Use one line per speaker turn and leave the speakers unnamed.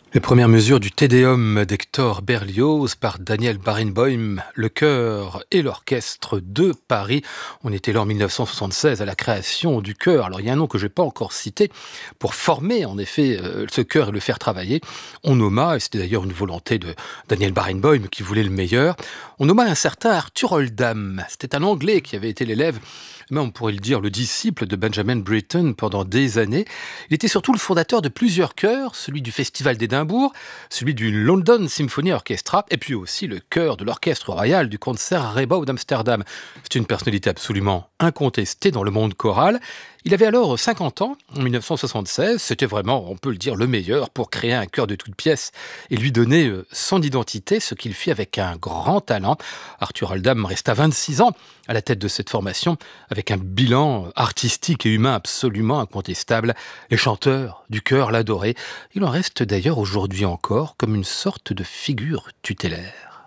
Les premières mesures du Te Deum d'Hector Berlioz par Daniel Barenboim, le chœur et l'orchestre de Paris. On était là en 1976 à la création du chœur. Alors il y a un nom que je n'ai pas encore cité pour former en effet ce chœur et le faire travailler. On nomma, et c'était d'ailleurs une volonté de Daniel Barenboim qui voulait le meilleur, on nomma un certain Arthur Oldham. C'était un Anglais qui avait été l'élève, mais on pourrait le dire le disciple de Benjamin Britten pendant des années. Il était surtout le fondateur de plusieurs chœurs, celui du Festival d'Édimbourg, celui du London Symphony Orchestra, et puis aussi le chœur de l'Orchestre Royal du Concertgebouw d'Amsterdam. C'est une personnalité absolument incontestée dans le monde choral. Il avait alors 50 ans, en 1976. C'était vraiment, on peut le dire, le meilleur pour créer un chœur de toutes pièces et lui donner son identité, ce qu'il fit avec un grand talent. Arthur Oldham resta 26 ans à la tête de cette formation, avec un bilan artistique et humain absolument incontestable. Les chanteurs du chœur l'adoraient. Il en reste d'ailleurs aujourd'hui encore comme une sorte de figure tutélaire.